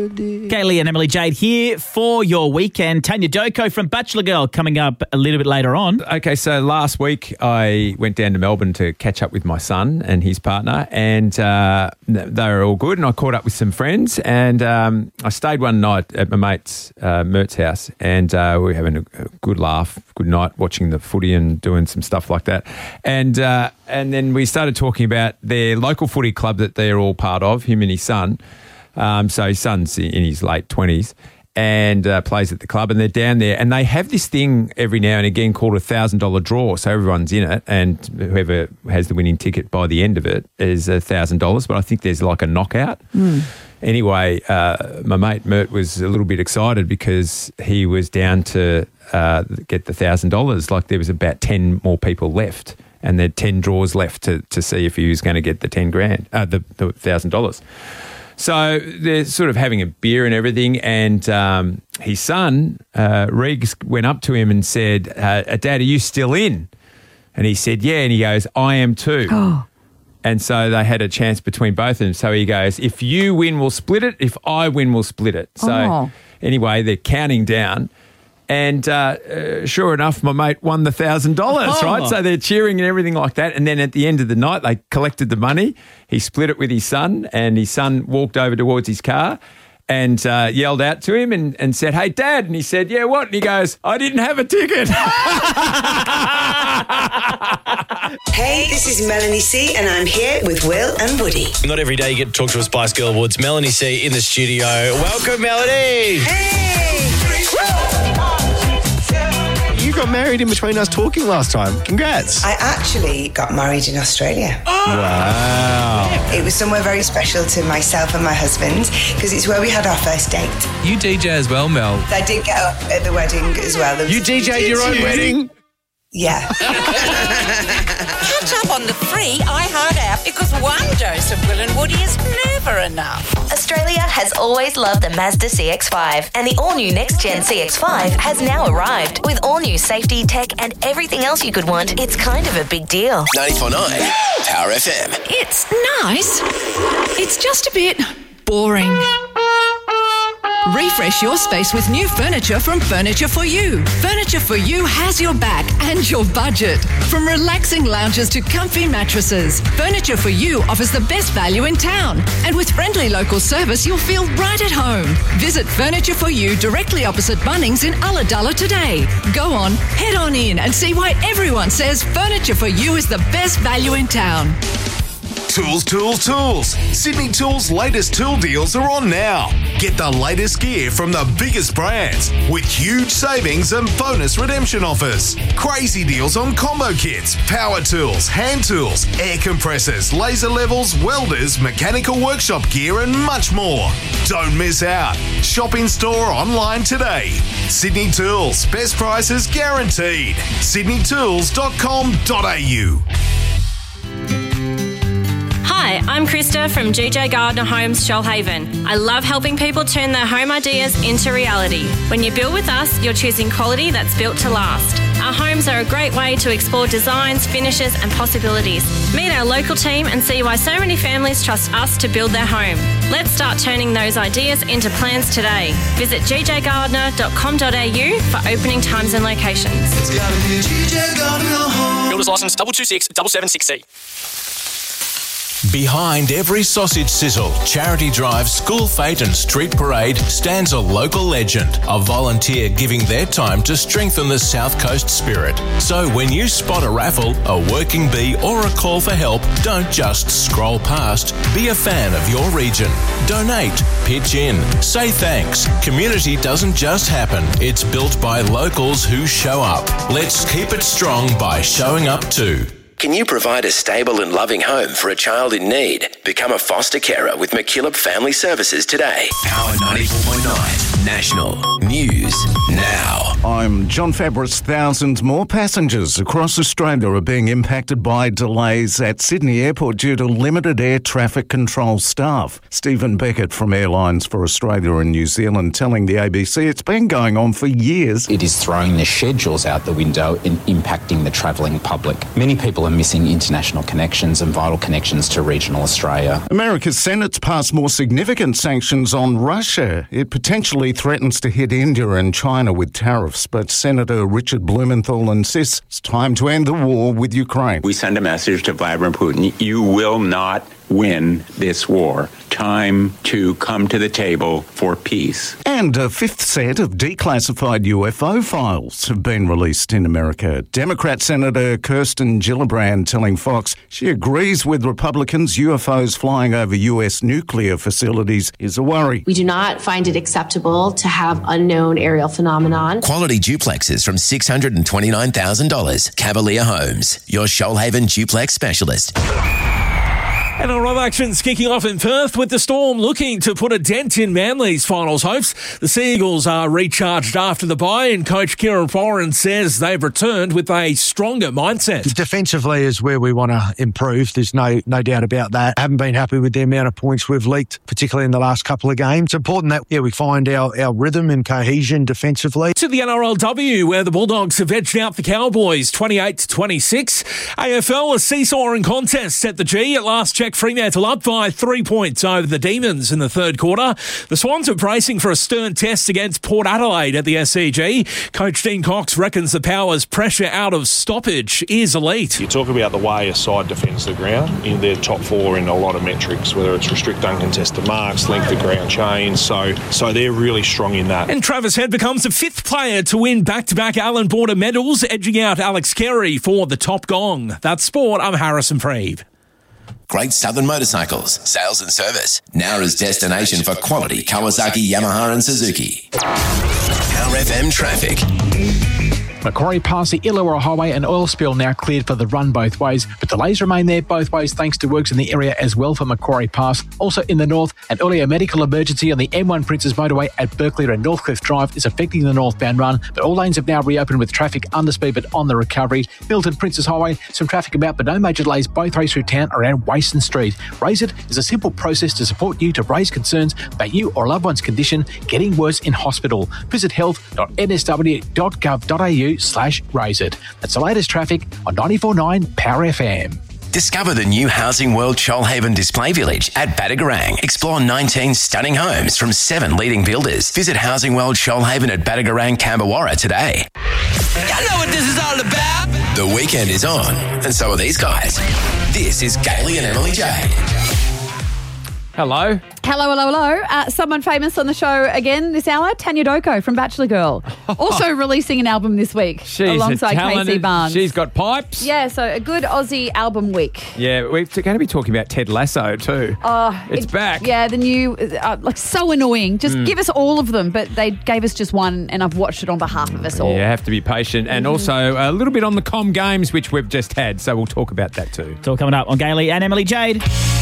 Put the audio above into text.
Kaylee and Emily Jade here for your weekend. Tanya Doko from Bachelor Girl coming up a little bit later on. Okay, so last week I went down to Melbourne to catch up with my son and his partner, and they were all good, and I caught up with some friends, and I stayed one night at my mate's Mert's house, and we were having a good laugh, good night, watching the footy and doing some stuff like that. And then we started talking about their local footy club that they're all part of, him and his son. So his son's in his late 20s and plays at the club, and they're down there, and they have this thing every now and again called a $1,000 draw. So everyone's in it, and whoever has the winning ticket by the end of it is $1,000. But I think there's like a knockout. Anyway, my mate Mert was a little bit excited because he was down to get the $1,000. Like there was about 10 more people left, and there 10 draws left to see if he was going to get the the $1,000. So they're sort of having a beer and everything, and his son, Riggs, went up to him and said, Dad, are you still in? And he said, yeah, and he goes, I am too. Oh. And so they had a chance between both of them. So he goes, if you win, we'll split it. If I win, we'll split it. So anyway, they're counting down. And sure enough, my mate won the $1,000, right? So they're cheering and everything like that. And then at the end of the night, they collected the money. He split it with his son, and his son walked over towards his car and yelled out to him and said, hey, Dad. And he said, yeah, what? And he goes, I didn't have a ticket. Hey, this is Melanie C, and I'm here with Will and Woody. Not every day you get to talk to a Spice Girl Woods. Melanie C in the studio. Welcome, Melanie. Hey. You got married in between us talking last time. Congrats. I actually got married in Australia. Oh. Wow. It was somewhere very special to myself and my husband because it's where we had our first date. You DJ as well, Mel. I did get up at the wedding as well. You DJ'd your own wedding? Yeah. Catch up on the free iHeart app because one dose of Will and Woody is never enough. Australia has always loved the Mazda CX-5, and the all-new next-gen CX-5 has now arrived. With all-new safety, tech and everything else you could want, it's kind of a big deal. 94.9 Power FM. It's nice. It's just a bit boring. Refresh your space with new furniture from Furniture For You. Furniture For You has your back and your budget. From relaxing lounges to comfy mattresses, Furniture For You offers the best value in town. And with friendly local service, you'll feel right at home. Visit Furniture For You directly opposite Bunnings in Ulladulla today. Go on, head on in and see why everyone says Furniture For You is the best value in town. Tools, tools, tools. Sydney Tools' latest tool deals are on now. Get the latest gear from the biggest brands with huge savings and bonus redemption offers. Crazy deals on combo kits, power tools, hand tools, air compressors, laser levels, welders, mechanical workshop gear and much more. Don't miss out. Shop in store or online today. Sydney Tools. Best prices guaranteed. sydneytools.com.au. Hi, I'm Krista from GJ Gardner Homes, Shoalhaven. I love helping people turn their home ideas into reality. When you build with us, you're choosing quality that's built to last. Our homes are a great way to explore designs, finishes and possibilities. Meet our local team and see why so many families trust us to build their home. Let's start turning those ideas into plans today. Visit gjgardner.com.au for opening times and locations. It's gotta be GJ Gardner Homes. Builder's license 226 776C. Behind every sausage sizzle, charity drive, school fete and street parade stands a local legend, a volunteer giving their time to strengthen the South Coast spirit. So when you spot a raffle, a working bee or a call for help, don't just scroll past. Be a fan of your region. Donate, pitch in, say thanks. Community doesn't just happen. It's built by locals who show up. Let's keep it strong by showing up too. Can you provide a stable and loving home for a child in need? Become a foster carer with McKillop Family Services today. Power 94.9 National News Now. I'm John Fabris. Thousands more passengers across Australia are being impacted by delays at Sydney Airport due to limited air traffic control staff. Stephen Beckett from Airlines for Australia and New Zealand telling the ABC it's been going on for years. It is throwing the schedules out the window and impacting the travelling public. Many people are are missing international connections and vital connections to regional Australia. America's Senate's passed more significant sanctions on Russia. It potentially threatens to hit India and China with tariffs, but Senator Richard Blumenthal insists it's time to end the war with Ukraine. We send a message to Vladimir Putin: you will not win this war. Time to come to the table for peace. And a fifth set of declassified UFO files have been released in America. Democrat Senator Kirsten Gillibrand telling Fox she agrees with Republicans UFOs flying over US nuclear facilities is a worry. We do not find it acceptable to have unknown aerial phenomenon. Quality duplexes from $629,000. Cavalier Homes, your Shoalhaven duplex specialist. NRL action's kicking off in Perth with the Storm looking to put a dent in Manly's finals hopes. The Seagulls are recharged after the bye, and coach Kieran Foran says they've returned with a stronger mindset. Defensively is where we want to improve. There's no doubt about that. I haven't been happy with the amount of points we've leaked, particularly in the last couple of games. It's important that we find our rhythm and cohesion defensively. To the NRLW, where the Bulldogs have edged out the Cowboys 28-26. AFL, a seesawing contest at the G. At last check, Fremantle up by 3 points over the Demons in the third quarter. The Swans are bracing for a stern test against Port Adelaide at the SCG. Coach Dean Cox reckons the Power's pressure out of stoppage is elite. You talk about the way a side defends the ground. They're top four in a lot of metrics, whether it's restrict uncontested marks, length of ground chains. So they're really strong in that. And Travis Head becomes the fifth player to win back-to-back Allan Border medals, edging out Alex Carey for the top gong. That's sport. I'm Harrison Preeve. Great Southern Motorcycles, sales and service. Nowra's destination for quality Kawasaki, Yamaha and Suzuki. Power FM traffic. Macquarie past the Illawarra Highway, an oil spill now cleared for the run both ways, but delays remain there both ways thanks to works in the area as well for Macquarie Pass. Also in the north, an earlier medical emergency on the M1 Princes Motorway at Berkeley and Northcliffe Drive is affecting the northbound run, but all lanes have now reopened with traffic under speed but on the recovery. Milton Princes Highway, some traffic about but no major delays both ways through town around Waston Street. Raise It is a simple process to support you to raise concerns about you or loved one's condition getting worse in hospital. Visit health.nsw.gov.au/raise it. That's the latest traffic on 94.9 Power FM. Discover the new Housing World Shoalhaven Display Village at Badagarang. Explore 19 stunning homes from 7 leading builders. Visit Housing World Shoalhaven at Badagarang, Camberwarra today. Y'all know what this is all about. The weekend is on, and so are these guys. This is Gailey and Emily Jade. Hello. Hello. Someone famous on the show again this hour, Tanya Doko from Bachelor Girl. Also releasing an album this week alongside Casey Barnes. She's got pipes. Yeah, so a good Aussie album week. Yeah, we're going to be talking about Ted Lasso too. It's back. Yeah, the new, so annoying. Just give us all of them, but they gave us just one and I've watched it on behalf of us all. Yeah, have to be patient. And also a little bit on the Com Games, which we've just had, so we'll talk about that too. It's all coming up on Gailey and Emily Jade.